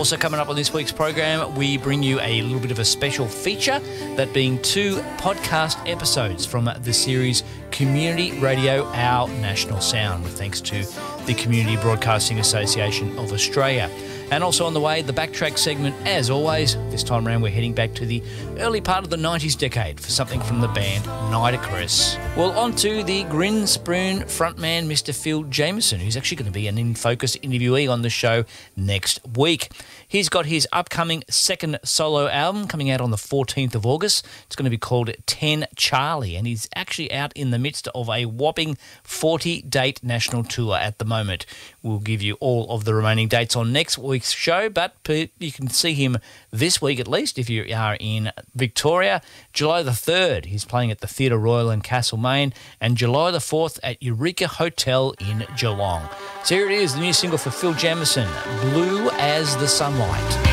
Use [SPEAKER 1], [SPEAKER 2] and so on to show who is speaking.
[SPEAKER 1] Also coming up on this week's program, we bring you a little bit of a special feature, that being 2 podcast episodes from the series Community Radio, Our National Sound, with thanks to the Community Broadcasting Association of Australia. And also on the way, the Backtrack segment, as always. This time around, we're heading back to the early part of the 90s decade for something from the band Nitocris. Well, on to the Grinspoon frontman, Mr. Phil Jameson, who's actually going to be an In Focus interviewee on the show next week. He's got his upcoming second solo album coming out on the 14th of August. It's going to be called 10 Charlie, and he's actually out in the midst of a whopping 40-date national tour at the moment. We'll give you all of the remaining dates on next week's show, but you can see him this week at least if you are in Victoria. July the 3rd, he's playing at the Theatre Royal in Castlemaine, and July the 4th at Eureka Hotel in Geelong. So here it is, the new single for Phil Jameson, Blue as the Sunlight.